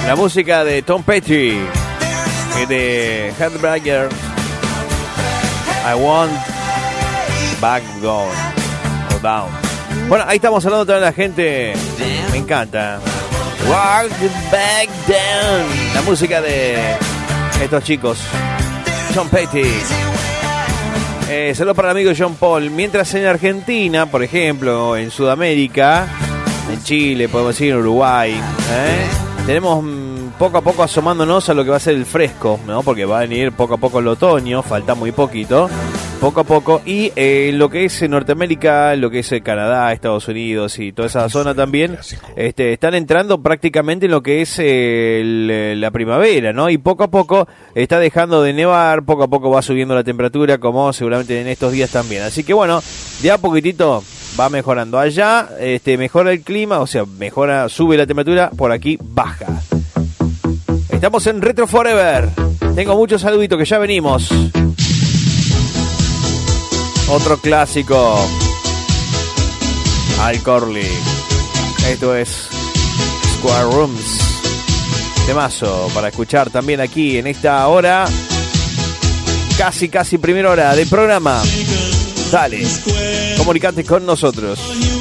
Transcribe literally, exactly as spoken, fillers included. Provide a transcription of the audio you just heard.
La música de Tom Petty y de Heartbreaker. I want back down or down. Bueno, ahí estamos hablando de toda la gente. Me encanta. Walk back down. La música de estos chicos. Tom Petty. Eh, saludos para el amigo John Paul. Mientras en Argentina, por ejemplo, en Sudamérica, en Chile, podemos decir en Uruguay, ¿eh? tenemos mmm, poco a poco asomándonos a lo que va a ser el fresco, ¿no? Porque va a venir poco a poco el otoño, falta muy poquito, poco a poco. Y eh, lo que es Norteamérica, lo que es Canadá, Estados Unidos y toda esa zona también, este, están entrando prácticamente en lo que es eh, el, la primavera, ¿no? Y poco a poco está dejando de nevar, poco a poco va subiendo la temperatura, como seguramente en estos días también. Así que bueno, de a poquitito va mejorando. Allá este, mejora el clima, o sea, mejora, sube la temperatura, por aquí baja. Estamos en Retro Forever. Tengo muchos saluditos que ya venimos. Otro clásico. Al Corley. Esto es Square Rooms. Temazo para escuchar también aquí en esta hora. Casi, casi primera hora del programa. Dale, comunicate con nosotros.